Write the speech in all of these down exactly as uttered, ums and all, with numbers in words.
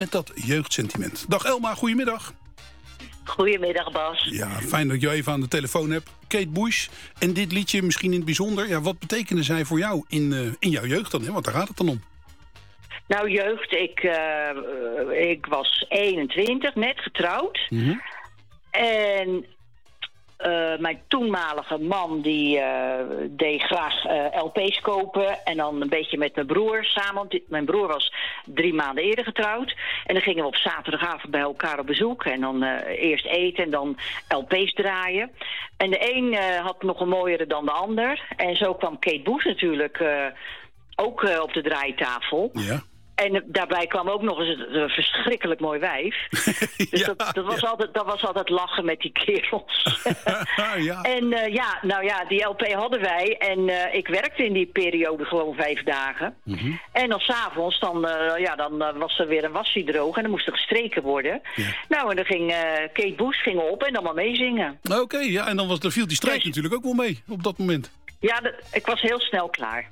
Met dat jeugdsentiment. Dag Elma, goedemiddag. Goedemiddag Bas. Ja, fijn dat je even aan de telefoon hebt. Kate Bush en dit liedje misschien in het bijzonder. Ja, wat betekende zij voor jou in, uh, in jouw jeugd dan? Hè? Want daar gaat het dan om. Nou jeugd, ik, uh, ik was eenentwintig, net getrouwd. Mm-hmm. En uh, mijn toenmalige man die uh, deed graag uh, L P's kopen. En dan een beetje met mijn broer samen. Mijn broer was drie maanden eerder getrouwd. En dan gingen we op zaterdagavond bij elkaar op bezoek. En dan uh, eerst eten en dan L P's draaien. En de een uh, had nog een mooiere dan de ander. En zo kwam Kate Bush natuurlijk uh, ook uh, op de draaitafel. Ja. En daarbij kwam ook nog eens een verschrikkelijk mooi wijf. Dus ja, dat, dat, was ja. altijd, dat was altijd lachen met die kerels. ja. En uh, ja, nou ja, die L P hadden wij. En uh, ik werkte in die periode gewoon vijf dagen. Mm-hmm. En dan 's avonds, dan, uh, ja, dan uh, was er weer een wassie droog. En dan moest er gestreken worden. Ja. Nou, en dan ging uh, Kate Bush ging op en dan maar meezingen. Oké, okay, ja, en dan was, dan viel die streek dus natuurlijk ook wel mee op dat moment. Ja, dat, ik was heel snel klaar.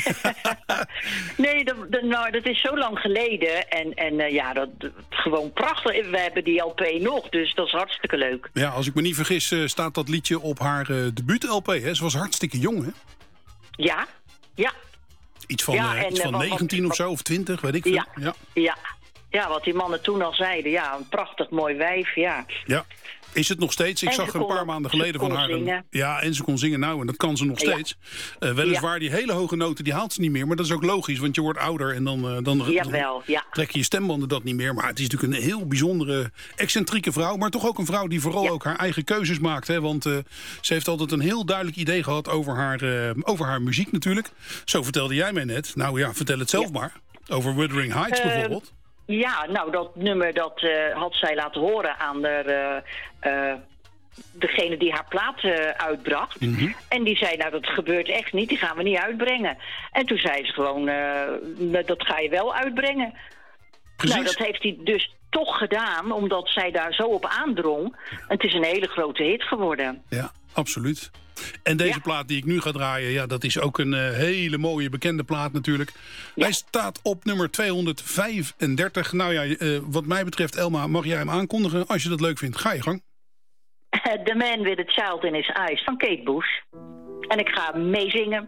nee, dat, dat, nou, dat is zo lang geleden. En, en uh, ja, dat, dat gewoon prachtig. We hebben die L P nog, dus dat is hartstikke leuk. Ja, als ik me niet vergis, uh, staat dat liedje op haar uh, debuut-L P. Hè? Ze was hartstikke jong, hè? Ja, ja. Iets van, ja, uh, iets van uh, negentien wat, of zo, of twintig, weet ik veel. Ja, ja. ja. Ja, wat die mannen toen al zeiden. Ja, een prachtig mooi wijf, ja. Ja. Is het nog steeds? Ik en zag een paar kon, maanden geleden van haar. Een, ja, en ze kon zingen. Nou, en dat kan ze nog ja. steeds. Uh, weliswaar, ja. die hele hoge noten, die haalt ze niet meer. Maar dat is ook logisch, want je wordt ouder en dan, uh, dan, Jawel, ja. dan trek je je stembanden dat niet meer. Maar het is natuurlijk een heel bijzondere, excentrieke vrouw. Maar toch ook een vrouw die vooral ja. ook haar eigen keuzes maakt. Hè? Want uh, ze heeft altijd een heel duidelijk idee gehad over haar, uh, over haar muziek natuurlijk. Zo vertelde jij mij net. Nou ja, vertel het zelf ja. maar. Over Wuthering Heights uh, bijvoorbeeld. Ja, nou, dat nummer dat uh, had zij laten horen aan de... Uh, uh, degene die haar plaat uh, uitbracht. Mm-hmm. En die zei, nou dat gebeurt echt niet, die gaan we niet uitbrengen. En toen zei ze gewoon, uh, dat ga je wel uitbrengen. Precies. Nou, dat heeft hij dus toch gedaan, omdat zij daar zo op aandrong. En het is een hele grote hit geworden. Ja, absoluut. En deze ja. plaat die ik nu ga draaien, ja, dat is ook een uh, hele mooie bekende plaat natuurlijk. Ja. Hij staat op nummer tweehonderdvijfendertig. Nou ja, uh, wat mij betreft, Elma, mag jij hem aankondigen? Als je dat leuk vindt, ga je gang. The Man with a Child in His Eyes van Kate Bush. En ik ga meezingen.